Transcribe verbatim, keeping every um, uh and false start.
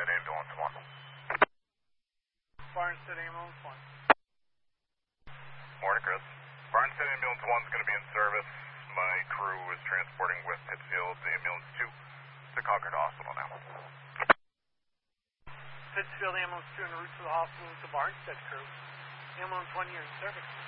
Ambulance one. Barnstead Ambulance one. Morning, Chris. Barnstead Ambulance one is going to be in service. My crew is transporting West Pittsfield Ambulance two to Concord Hospital now. Pittsfield Ambulance two en route to the hospital with the Barnstead crew. Ambulance one, you're in service.